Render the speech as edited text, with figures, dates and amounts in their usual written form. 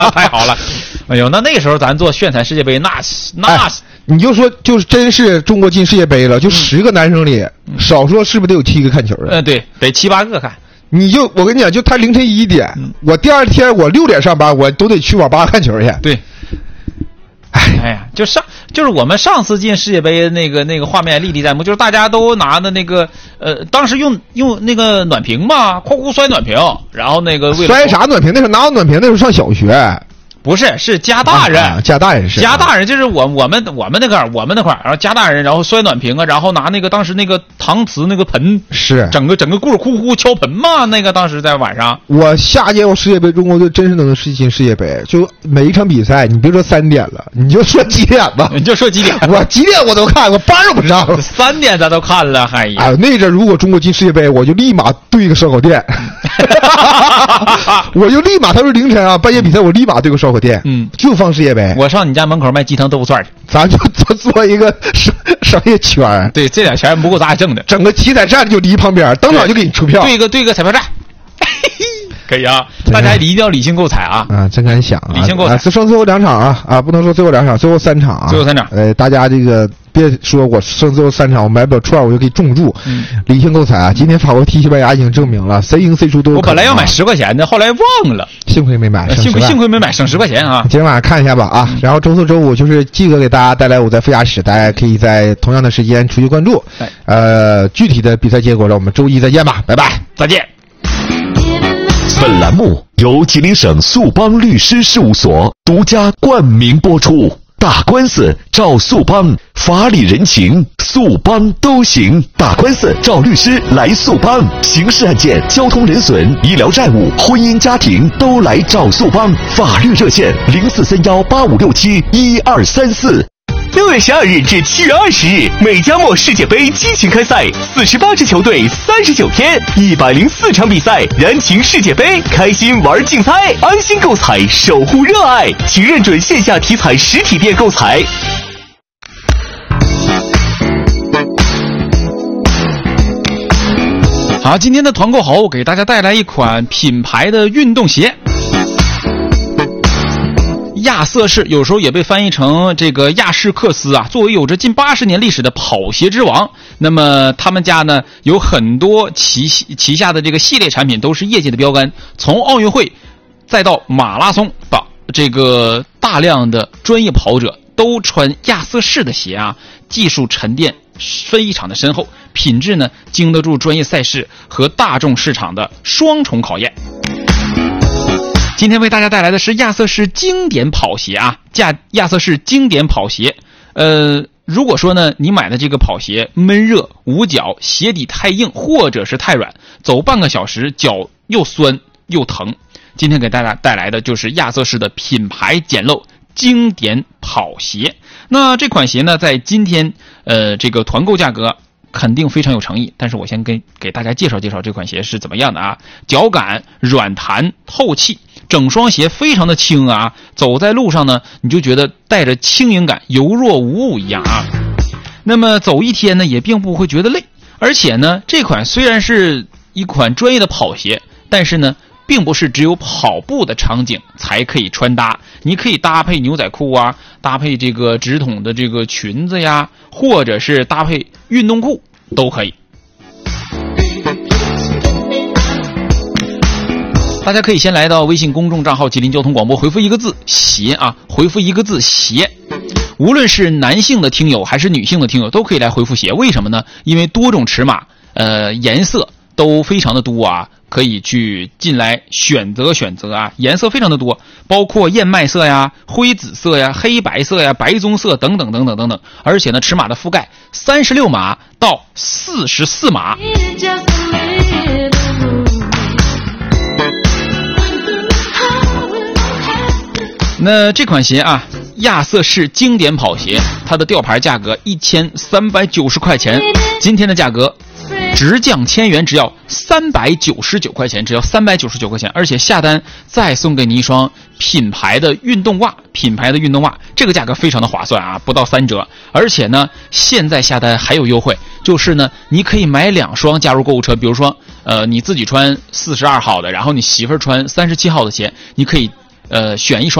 太好了！哎呦，那个时候咱做炫彩世界杯，那你就说就是真是中国进世界杯了，就10个男生里，少说是不是得有7个看球的？ 对，得7、8个看。 我跟你讲，就他凌晨1点，我第二天我6点上班，我都得去网吧看球去。 对。哎呀，就是我们上次进世界杯那个画面历历在目，就是大家都拿的那个当时用那个暖瓶嘛，哐摔暖瓶，然后那个摔啥暖瓶？那时候哪有暖瓶？那时候上小学。 不是，是加大人， 加大人是加大人，就是我们那块儿，然后加大人，然后摔暖瓶啊，然后拿那个当时那个搪瓷那个盆， 是整个故事呼呼敲盆嘛，那个当时在晚上。 我下届世界杯，中国队真是能进世界杯，就每一场比赛，你别说3点了，你就说几点吧， 你就说几点， 我几点我都看，我班都不上 ，3点咱都看了，还哎，那阵如果中国进世界杯，我就立马对个烧烤店，我就立马，他说凌晨啊，半夜比赛，我立马对个烧烤店，就放世界杯。 我上你家门口卖鸡汤豆腐串去， 咱就做一个商业圈。 对，这点钱不够咱俩挣的。 整个体彩站就离旁边，当场就给你出票， 对个彩票站。可以啊，大家一定要理性购彩啊！ 真敢想啊！ 理性购彩， 剩最后2场啊，不能说最后2场，最后3场啊！ 最后3场， 大家这个别说我剩最后3场，我买不了串我就可以重注，理性购彩啊！今天法国踢西班牙已经证明了，谁赢谁输都有可能。 我本来要买10块钱的，后来忘了， 幸亏没买， 幸亏没买，省10块钱啊！ 今天晚上看一下吧啊！然后周4、周5就是季哥给大家带来我在副驾驶，大家可以在同样的时间持续关注。具体的比赛结果呢，我们周1再见吧，拜拜， 再见。 本栏目由吉林省速邦律师事务所独家冠名播出。打官司找速邦，法理人情速邦都行。打官司找律师来速邦，刑事案件、交通人损、医疗债务、婚姻家庭都来找速邦。法律热线043185671234。6月12日至7月20日，美加墨世界杯激情开赛，48支球队，39天，104场比赛，燃情世界杯，开心玩竞猜，安心购彩，守护热爱，请认准线下体彩实体店购彩。 好，今天的团购好物给大家带来一款品牌的运动鞋。亚瑟士有时候也被翻译成这个亚士克斯啊，作为有着近80年历史的跑鞋之王，那么他们家呢有很多旗下的这个系列产品都是业界的标杆，从奥运会再到马拉松的这个大量的专业跑者都穿亚瑟士的鞋啊，技术沉淀非常的深厚，品质呢经得住专业赛事和大众市场的双重考验。今天为大家带来的是亚瑟士经典跑鞋啊，亚瑟士经典跑鞋。如果说呢，你买的这个跑鞋闷热、捂脚、鞋底太硬或者是太软，走半个小时脚又酸又疼，今天给大家带来的就是亚瑟士的品牌简陋经典跑鞋。那这款鞋呢，在今天这个团购价格肯定非常有诚意，但是我先给大家介绍介绍这款鞋是怎么样的啊。脚感软弹透气，整双鞋非常的轻啊，走在路上呢你就觉得带着轻盈感，犹若无物一样啊。那么走一天呢也并不会觉得累，而且呢这款虽然是一款专业的跑鞋，但是呢并不是只有跑步的场景才可以穿搭，你可以搭配牛仔裤啊，搭配这个直筒的这个裙子呀，或者是搭配运动裤都可以。大家可以先来到微信公众账号吉林交通广播，回复一个字鞋啊，回复一个字鞋。无论是男性的听友还是女性的听友都可以来回复鞋，为什么呢？因为多种尺码颜色都非常的多啊，可以去进来选择啊，颜色非常的多，包括燕麦色呀、灰紫色呀、黑白色呀、白棕色等等等等等等，而且呢尺码的覆盖36码到44码。那这款鞋啊，亚瑟士经典跑鞋，它的吊牌价格1390块钱，今天的价格直降1000元，只要399块钱，只要399块钱，而且下单再送给你一双品牌的运动袜，这个价格非常的划算啊，不到3折。而且呢现在下单还有优惠，就是呢你可以买2双加入购物车，比如说你自己穿42号的，然后你媳妇儿穿37号的鞋，你可以选一双